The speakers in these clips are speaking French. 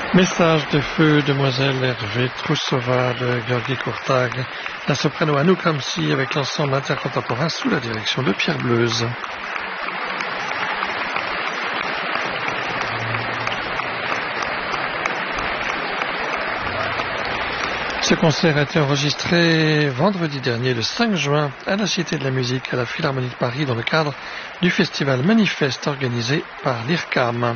Message de feu, demoiselle Hervé Troussova de Georgi Kurtag, la soprano Anouk Hamsi avec l'ensemble intercontemporain sous la direction de Pierre Bleuze. Ce concert a été enregistré vendredi dernier, le 5 juin, à la Cité de la Musique, à la Philharmonie de Paris, dans le cadre du festival Manifeste organisé par l'IRCAM.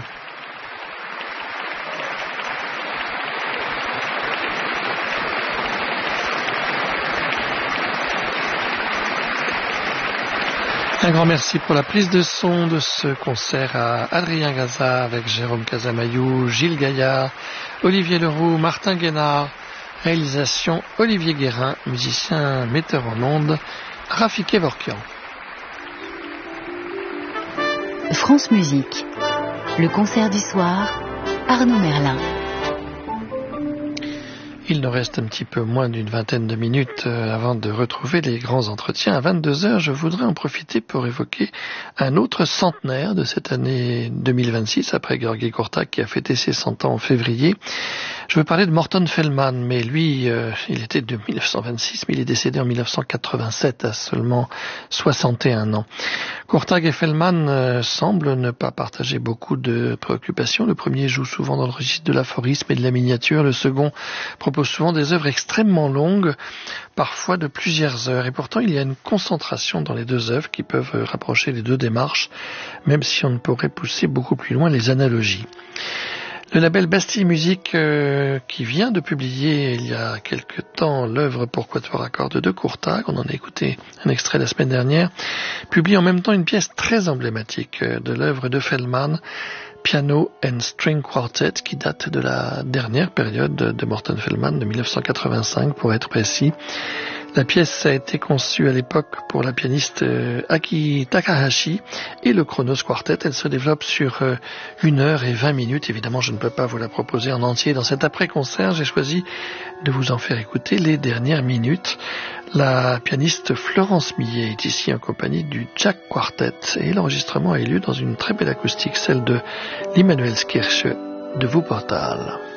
Un grand merci pour la prise de son de ce concert à Adrien Gaza avec Jérôme Casamayou, Gilles Gaillard, Olivier Leroux, Martin Guénard. Réalisation Olivier Guérin, musicien metteur en ondes, Rafik Kevorkian. France Musique, le concert du soir, Arnaud Merlin. Il nous reste un petit peu moins d'une vingtaine de minutes avant de retrouver les grands entretiens. À 22h, je voudrais en profiter pour évoquer un autre centenaire de cette année 2026, après Georgi Kurtag qui a fêté ses 100 ans en février. Je veux parler de Morton Feldman, mais lui, il était de 1926, mais il est décédé en 1987, à seulement 61 ans. Kurtag et Feldman semblent ne pas partager beaucoup de préoccupations. Le premier joue souvent dans le registre de l'aphorisme et de la miniature. Le second propose souvent des œuvres extrêmement longues, parfois de plusieurs heures. Et pourtant, il y a une concentration dans les deux œuvres qui peuvent rapprocher les deux démarches, même si on ne pourrait pousser beaucoup plus loin les analogies. Le label Bastille Musique, qui vient de publier il y a quelque temps l'œuvre pour quatuor à cordes de Kurtag, on en a écouté un extrait la semaine dernière, publie en même temps une pièce très emblématique de l'œuvre de Feldman, Piano and String Quartet, qui date de la dernière période de Morton Feldman, de 1985 pour être précis. La pièce a été conçue à l'époque pour la pianiste Aki Takahashi et le Kronos Quartet. Elle se développe sur 1 heure et 20 minutes. Évidemment, je ne peux pas vous la proposer en entier dans cet après-concert. J'ai choisi de vous en faire écouter les dernières minutes. La pianiste Florence Millet est ici en compagnie du Jack Quartet et l'enregistrement a eu lieu dans une très belle acoustique, celle de l'Immanuelskirche de Wuppertal.